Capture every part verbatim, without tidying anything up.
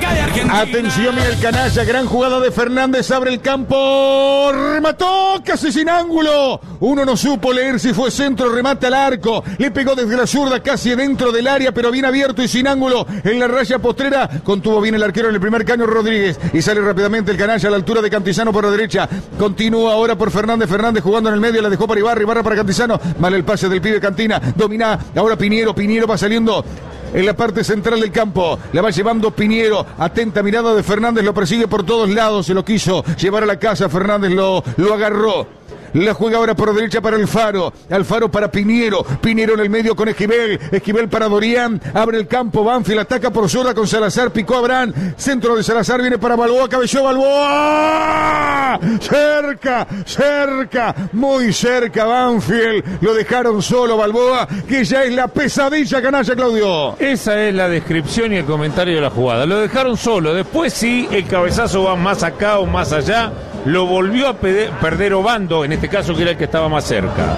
acá de Argentina. Atención, Miguel Canalla, gran jugada de Fernández, abre el campo, remató casi sin ángulo. Uno no supo leer si fue centro, remata al arco, le pegó desde la zurda casi dentro del área, pero bien abierto y sin ángulo en la raya postrera. Contuvo bien el arquero en el primer caño Rodríguez y sale rápidamente el Canalla a la altura de Cantizano por la derecha. Continúa ahora por Fernández, Fernández jugando en el medio, la dejó para Ibarra, Ibarra para Cantizano. Mal el pase del pibe Cantina, domina ahora Piñero, Piñero va saliendo en la parte central del campo, la va llevando Piñero, atenta mirada de Fernández, lo persigue por todos lados, se lo quiso llevar a la casa, Fernández lo, lo agarró. La juega ahora por derecha para Alfaro. Alfaro para Piñero. Piñero en el medio con Esquivel. Esquivel para Dorian. Abre el campo. Banfield ataca por zurda con Salazar. Picó Abraham. Centro de Salazar. Viene para Balboa. Cabeceó Balboa. Cerca. Cerca. Muy cerca Banfield. Lo dejaron solo Balboa. Que ya es la pesadilla canalla, Claudio. Esa es la descripción y el comentario de la jugada. Lo dejaron solo. Después sí, el cabezazo va más acá o más allá. Lo volvió a perder Obando, en este caso que era el que estaba más cerca.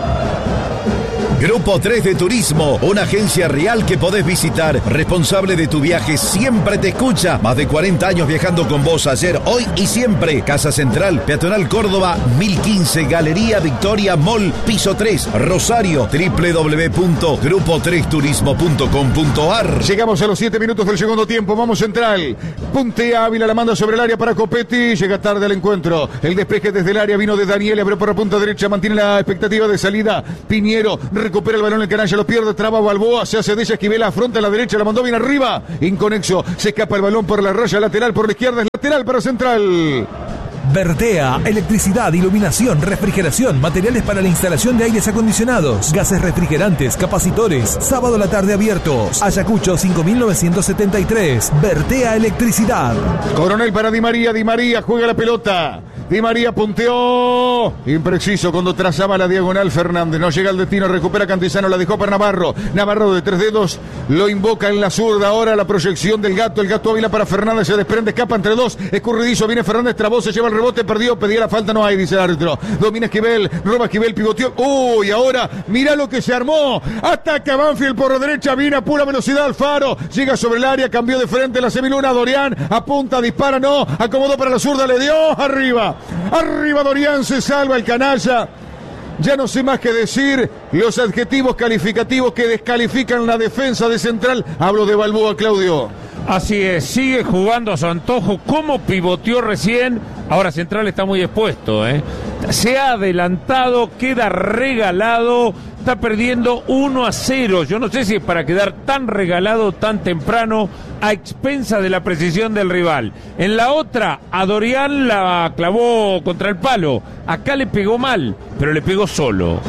Grupo tres de Turismo, una agencia real que podés visitar. Responsable de tu viaje, siempre te escucha. Más de cuarenta años viajando con vos ayer, hoy y siempre. Casa Central, Peatonal Córdoba, mil quince, Galería Victoria Mall, piso tres, Rosario, doble u doble u doble u punto grupo tres turismo punto com punto a r. Llegamos a los siete minutos del segundo tiempo, vamos Central. Puntea Ávila, la manda sobre el área para Copetti, llega tarde al encuentro. El despeje desde el área vino de Daniel, abrió por la punta derecha, mantiene la expectativa de salida. Piñero recupera el balón, el Canalla lo pierde, traba Balboa, se hace de ella, Esquivel afronta a la derecha, la mandó bien arriba, inconexo, se escapa el balón por la raya lateral, por la izquierda es lateral para Central. Vertea, electricidad, iluminación, refrigeración, materiales para la instalación de aires acondicionados, gases refrigerantes, capacitores, sábado a la tarde abiertos. Ayacucho cinco mil novecientos setenta y tres, Vertea Electricidad. Coronel para Di María, Di María juega la pelota. Di María punteó. Impreciso cuando trazaba la diagonal Fernández. No llega al destino, recupera Cantizano, la dejó para Navarro. Navarro de tres dedos lo invoca en la zurda. Ahora la proyección del gato. El gato Ávila para Fernández. Se desprende, escapa entre dos. Escurridizo, viene Fernández, trabó, se lleva el rebote, perdió, pedía la falta, no hay, dice el árbitro. Domina Esquivel, roba Esquivel, pivoteó. Uy, ahora mira lo que se armó. Ataca Banfield por la derecha, viene a pura velocidad Alfaro. Llega sobre el área, cambió de frente la semiluna. Dorian apunta, dispara, no. Acomodó para la zurda, le dio arriba. Arriba Dorian, se salva el Canalla. Ya no sé más que decir los adjetivos calificativos que descalifican la defensa de Central. Hablo de Balboa, Claudio. Así es, sigue jugando a su antojo, como pivoteó recién. Ahora Central está muy expuesto, ¿eh? Se ha adelantado, queda regalado, está perdiendo uno a cero. Yo no sé si es para quedar tan regalado tan temprano a expensa de la precisión del rival. En la otra, a Dorian la clavó contra el palo. Acá le pegó mal, pero le pegó solo.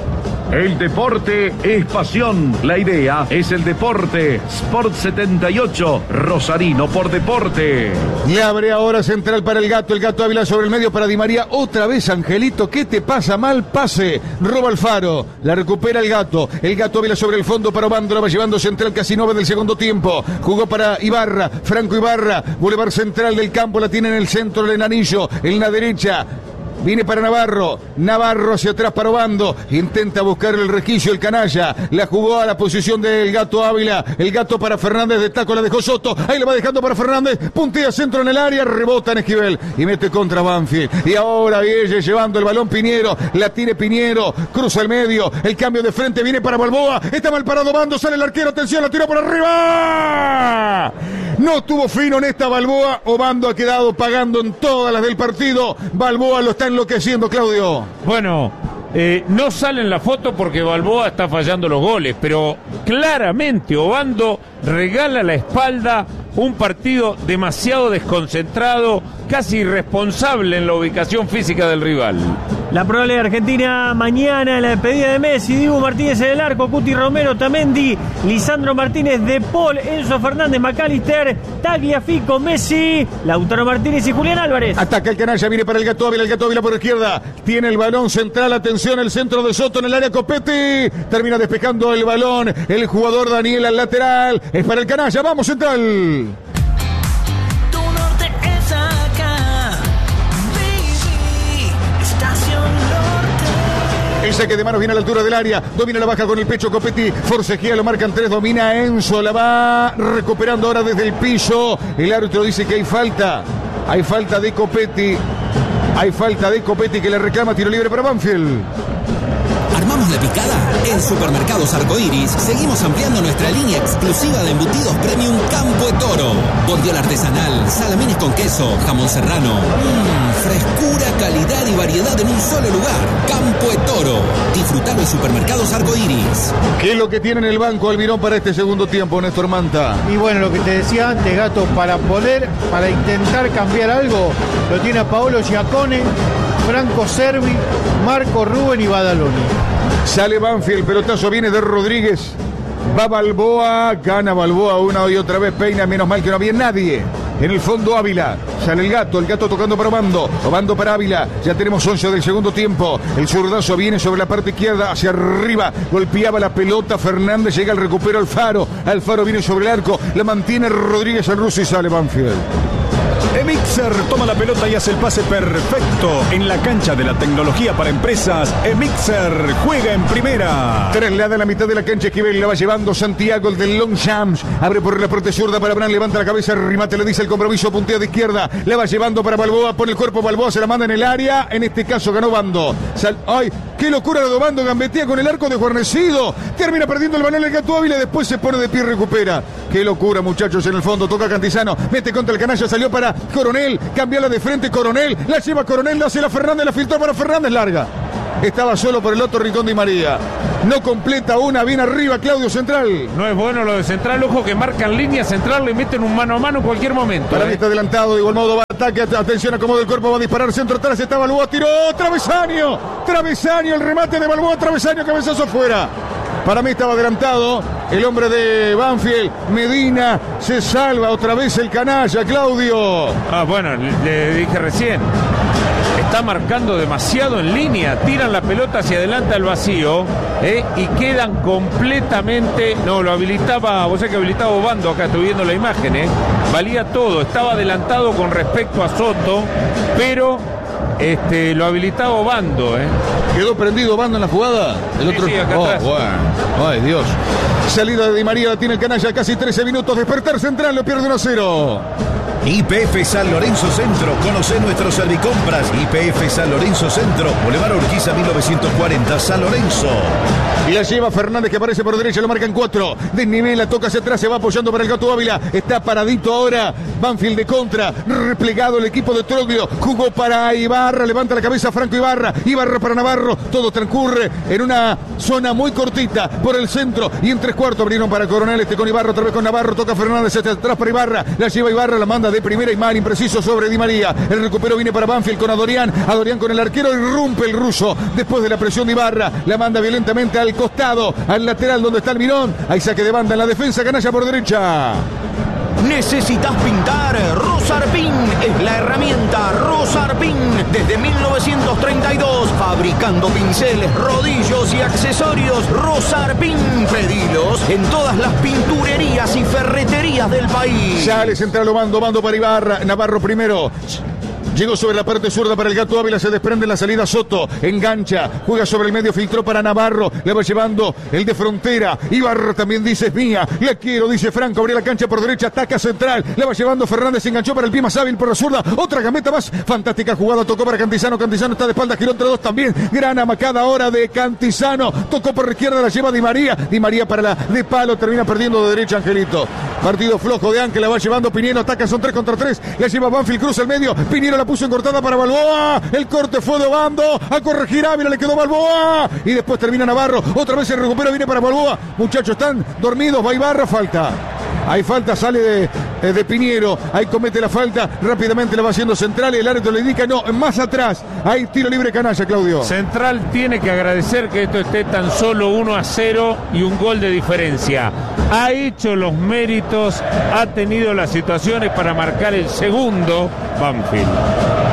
El deporte es pasión. La idea es el deporte. Sport setenta y ocho, Rosarino por deporte. Y abre ahora Central para el gato. El gato Ávila sobre el medio para Di María. Otra vez Angelito. ¿Qué te pasa? Mal pase. Roba Alfaro. La recupera el gato. El gato Ávila sobre el fondo para Obando. La va llevando Central casi nueve del segundo tiempo. Jugó para Ibarra. Franco Ibarra. Boulevard central del campo. La tiene en el centro del enanillo. En la derecha. Viene para Navarro, Navarro hacia atrás para Obando, intenta buscar el resquicio el Canalla, la jugó a la posición del gato Ávila, el gato para Fernández de taco, la dejó Soto, ahí la va dejando para Fernández, puntea centro en el área, rebota en Esquivel y mete contra Banfield. Y ahora viene llevando el balón Piñero, la tiene Piñero, cruza el medio, el cambio de frente viene para Balboa, está mal parado Obando, sale el arquero, atención, la tiró por arriba. No tuvo fino en esta Balboa, Obando ha quedado pagando en todas las del partido, Balboa lo está enloqueciendo, Claudio. Bueno, eh, no sale en la foto porque Balboa está fallando los goles, pero claramente Obando regala la espalda, un partido demasiado desconcentrado, casi irresponsable en la ubicación física del rival. La probable de Argentina mañana en la despedida de Messi, Dibu Martínez en el arco, Cuti Romero, Tamendi, Lisandro Martínez, De Paul, Enzo Fernández, McAllister, Tagliafico, Messi, Lautaro Martínez y Julián Álvarez. Ataca el Canalla, viene para el gato Ávila, el gato Ávila por izquierda, tiene el balón central, atención, el centro de Soto en el área, Copetti, termina despejando el balón, el jugador Daniel al lateral, es para el Canalla, vamos Central. El saque de manos viene a la altura del área. Domina la baja con el pecho Copetti. Forcejea, lo marcan tres. Domina Enzo. La va recuperando ahora desde el piso. El árbitro dice que hay falta. Hay falta de Copetti. Hay falta de Copetti que le reclama tiro libre para Banfield. ¿Armamos la picada? En Supermercados Arcoiris seguimos ampliando nuestra línea exclusiva de embutidos premium Campo de Toro. Bondiola artesanal, salamines con queso, jamón serrano. Mmm, frescura, calidad y variedad en un solo lugar. Campo de Toro. Disfrutalo en Supermercados Arcoiris. ¿Qué es lo que tiene en el banco Almirón para este segundo tiempo, Néstor Manta? Y bueno, lo que te decía antes, Gato, para poder, para intentar cambiar algo, lo tiene a Paolo Giacone, Franco Servi, Marco Rubén y Badaloni. Sale Banfield, el pelotazo viene de Rodríguez. Va Balboa, gana Balboa una y otra vez, peina, menos mal que no había nadie. En el fondo Ávila, sale el gato, el gato tocando para Obando, Obando para Ávila, ya tenemos once del segundo tiempo, el zurdazo viene sobre la parte izquierda, hacia arriba, golpeaba la pelota, Fernández llega al recupero Alfaro, Alfaro viene sobre el arco, la mantiene Rodríguez al ruso y sale Banfield. Emixer toma la pelota y hace el pase perfecto en la cancha de la tecnología para empresas. Emixer juega en primera. Traslada en la mitad de la cancha, Esquivel la va llevando Santiago, el del Long Shams. Abre por la parte zurda para Bran, levanta la cabeza, remate, le dice el compromiso, puntea de izquierda. La va llevando para Balboa, pone el cuerpo Balboa, se la manda en el área. En este caso ganó Bando. Sal- ¡Ay! ¡Qué locura lo de Bando! Gambetea con el arco desguarnecido. Termina perdiendo el balón el gato Ávila, después se pone de pie y recupera. ¡Qué locura, muchachos! En el fondo toca Cantizano, mete contra el canalla, salió para Coronel, cambiala de frente Coronel, la lleva Coronel, la hace la Fernández, la filtró para Fernández, larga. Estaba solo por el otro rincón de María. No completa una, bien arriba Claudio Central. No es bueno lo de Central, ojo que marcan línea Central, le meten un mano a mano en cualquier momento. Para eh. mí está adelantado, de igual modo va a ataque, atención a cómo del cuerpo va a disparar, centro atrás está Balboa, tiró, travesaño, travesaño, el remate de Balboa, travesaño, cabezazo fuera. Para mí estaba adelantado el hombre de Banfield, Medina, se salva otra vez el canalla, Claudio. Ah, bueno, le, le dije recién. Está marcando demasiado en línea, tiran la pelota hacia adelante al vacío ¿eh? y quedan completamente, no, lo habilitaba, vos sabés que habilitaba Obando, acá estoy viendo la imagen, ¿eh? valía todo, estaba adelantado con respecto a Soto, pero este, lo habilitaba Obando. ¿eh? ¿Quedó prendido Obando en la jugada? El Sí, otro... sí, acá oh, atrás. bueno. Ay, Dios. Salida de Di María, la tiene el canalla, casi trece minutos, despertar Central, lo pierde uno a cero. Y P F San Lorenzo Centro. Conoce nuestros servicompras. Y P F San Lorenzo Centro. Boulevard Urquiza mil novecientos cuarenta, San Lorenzo. Y la lleva Fernández, que aparece por derecha, lo marcan cuatro. Desnivela, toca hacia atrás, se va apoyando para el gato Ávila. Está paradito ahora. Banfield de contra. Replegado el equipo de Troglio. Jugó para Ibarra. Levanta la cabeza Franco Ibarra. Ibarra para Navarro. Todo transcurre en una zona muy cortita por el centro. Y en tres cuartos abrieron para Coronel. Este con Ibarra, otra vez con Navarro. Toca Fernández hacia atrás para Ibarra. La lleva Ibarra, la manda de primera y mal, impreciso sobre Di María. El recupero viene para Banfield con Adorián. Adorián con el arquero, irrumpe el ruso. Después de la presión de Ibarra, la manda violentamente al costado, al lateral donde está el Mirón. Hay saque de banda en la defensa, canalla por derecha. ¿Necesitas pintar? Rosarpin es la herramienta. Rosarpin desde mil novecientos treinta y dos, fabricando pinceles, rodillos y accesorios. Rosarpin, pedilos en todas las pinturerías y ferreterías del país. Sale central Obando, Obando para Ibarra, Navarro primero. Llegó sobre la parte zurda para el gato Ávila, se desprende en la salida Soto, engancha, juega sobre el medio, filtró para Navarro, le va llevando el de frontera. Ibarra también dice es mía, la quiero, dice Franco, abrió la cancha por derecha, ataca central, le va llevando Fernández, enganchó para el pie más hábil por la zurda, otra gambeta más, fantástica jugada, tocó para Cantizano, Cantizano está de espalda, giró entre dos también, gran amacada ahora de Cantizano, tocó por la izquierda, la lleva Di María, Di María para la de palo, termina perdiendo de derecha Angelito. Partido flojo de Ángel, la va llevando Piniero, ataca, son tres contra tres, la lleva Banfield, cruza el medio, Piniero la puso encortada para Balboa, el corte fue de Obando, a corregir Ávila, le quedó Balboa, y después termina Navarro, otra vez el recupero viene para Balboa, muchachos están dormidos, va Ibarra, falta. Hay falta, sale de, eh, de Piniero, ahí comete la falta, rápidamente la va haciendo Central y el árbitro le indica, no, más atrás, hay tiro libre canalla, Claudio. Central tiene que agradecer que esto esté tan solo uno a cero y un gol de diferencia. Ha hecho los méritos, ha tenido las situaciones para marcar el segundo Banfield.